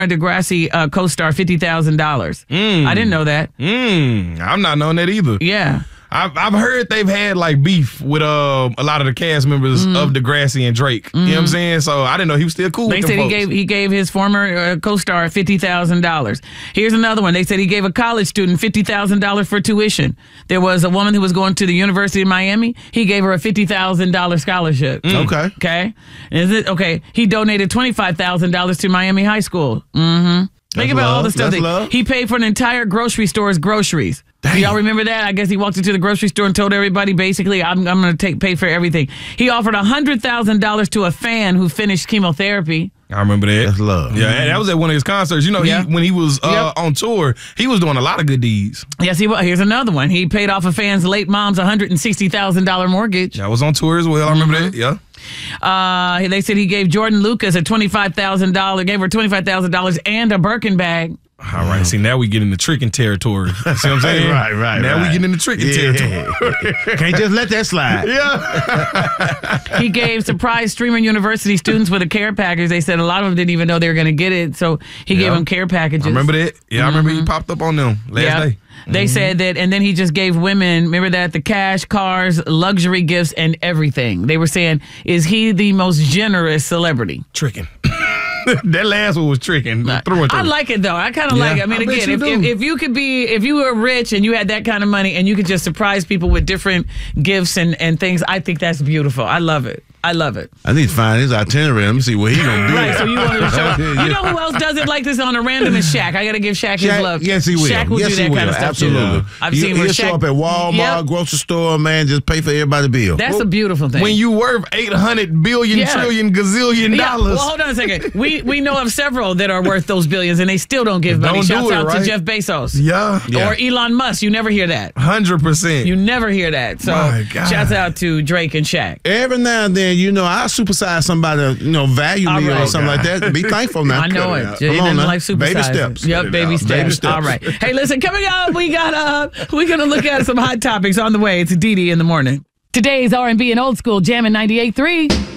Degrassi co-star $50,000. I didn't know that. I'm not knowing that either. Yeah. I've heard they've had like beef with a lot of the cast members of Degrassi and Drake. You know what I'm saying? So I didn't know he was still cool with them They said folks. he gave his former co-star $50,000. Here's another one. They said he gave a college student $50,000 for tuition. There was a woman who was going to the University of Miami. He gave her a $50,000 scholarship. Okay. Okay. Is it okay? He donated $25,000 to Miami High School. Think about all the stuff that he paid for an entire grocery store's groceries. Do y'all remember that? I guess he walked into the grocery store and told everybody, basically, I'm going to pay for everything. He offered $100,000 to a fan who finished chemotherapy. I remember that. That's love. Yeah, that was at one of his concerts. You know, when he was on tour, he was doing a lot of good deeds. Yes, he was. Here's another one. He paid off a fan's late mom's $160,000 mortgage. I was on tour as well. I remember that. Yeah. They said he gave Jordan Lucas gave her $25,000 and a Birkin bag. All right. See, now we get into tricking territory. See what I'm saying? Right. Now we get into tricking territory. Can't just let that slide. Yeah. He gave surprise streamer university students with a care package. They said a lot of them didn't even know they were going to get it, so he gave them care packages. I remember that. Yeah, I remember he popped up on them last day. They said that, and then he just gave women, remember that, the cash, cars, luxury gifts, and everything. They were saying, is he the most generous celebrity? Tricking. That last one was tricking. Through and through. I like it though. I kind of like it. I mean, again, if you were rich and you had that kind of money and you could just surprise people with different gifts and things, I think that's beautiful. I love it. I love it. I need to find his itinerary. Let me see what he's going to do. Right, so you want to show. You know who else does it like this on a random is Shaq. I got to give Shaq his love. Yes, he will. Shaq will do that kind of stuff. Absolutely. I've seen where he'll Shaq show up at Walmart, grocery store, man, just pay for everybody's bill. That's a beautiful thing. When you worth 800 billion, trillion, gazillion dollars. Well, hold on a second. We know of several that are worth those billions and they still don't give money. Shouts out to Jeff Bezos. Yeah. Or Elon Musk. You never hear that. 100%. You never hear that. So shouts out to Drake and Shaq. Every now and then, I supersize somebody, value me or something like that. Be thankful now. I know it. Come on now. Like supersizing. Baby steps. Yep, baby steps. All right. Hey, listen, coming up, we're going to look at some hot topics on the way. It's Dee Dee in the morning. Today's R&B and old school Jammin' 98.3.